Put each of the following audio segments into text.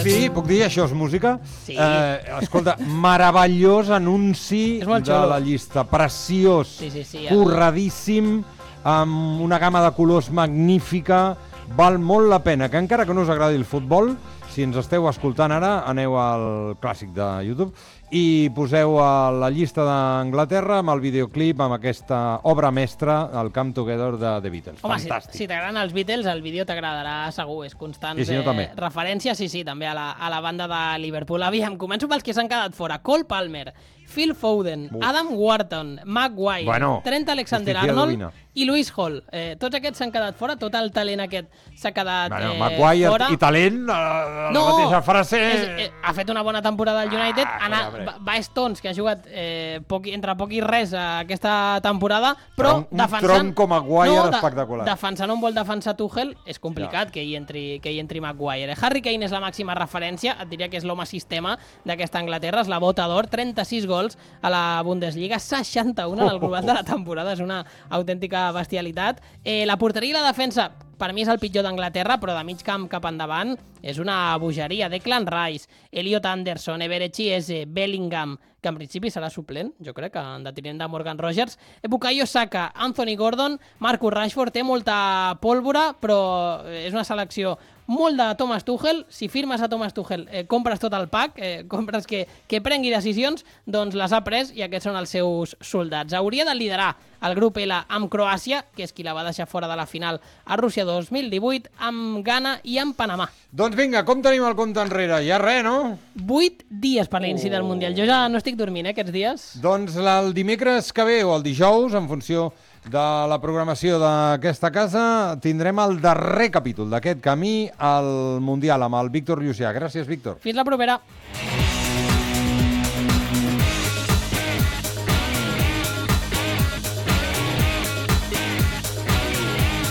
Puc dir, això és música? Sí. Escolta, meravellós anunci de la llista, preciós, curradíssim, amb una gamma de colors magnífica, val molt la pena, que encara que no us agradi el futbol, si ens esteu escoltant ara, aneu al clàssic de YouTube i poseu a la llista d'Anglaterra amb el videoclip, amb aquesta obra mestra, el Come Together de The Beatles. Home, fantàstic. Si t'agraden els Beatles, el vídeo t'agradarà segur, és constants referències, sí, també a la banda de Liverpool. Aviam, començo pels que s'han quedat fora. Cole Palmer, Phil Foden, Adam Wharton, Maguire, Trent Alexander-Arnold i Lewis Hall. Tots aquests s'han quedat fora, tot el talent aquest s'ha quedat Maguire fora. I talent, la mateixa frase... Ha fet una bona temporada al United, va Stones, que ha jugat entre poc i res aquesta temporada, però defensant... Un tronc com Maguire espectacular. Defensant on vol defensar Tuchel, és complicat que hi entri Maguire. Harry Kane és la màxima referència, et diria que és l'home sistema d'aquesta Anglaterra, és la bota d'or, 36 gols a la Bundesliga, 61 en el global de la temporada, és una autèntica bestialitat. La porteria i la defensa, per mi és el pitjor d'Anglaterra, però de mig camp cap endavant és una bogeria. Declan Rice, Elliot Anderson, Eberechi Eze, Bellingham, que en principi serà suplent, jo crec que en detinent de Morgan Rogers, Bukayo Saka, Anthony Gordon, Marcus Rashford, té molta pólvora, però és una selecció molt de Thomas Tuchel. Si firmes a Thomas Tuchel, compres tot el pack, compres que prengui decisions, doncs les ha pres i aquests són els seus soldats. Hauria de liderar el grup L amb Croàcia, que és qui la va deixar fora de la final a Rússia 2018, amb Ghana i amb Panamà. Doncs vinga, com tenim el compte enrere? Ja res, no? 8 dies per l'inici del Mundial. Jo ja no estic dormint, aquests dies. Doncs el dimecres que ve o el dijous, en funció de la programació d'aquesta casa, tindrem el darrer capítol d'aquest camí al Mundial amb el Víctor Llucià. Gràcies, Víctor. Fins la propera.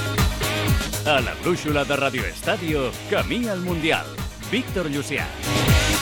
A la brúixola de Radio Estadio, camí al Mundial. Víctor Llucià.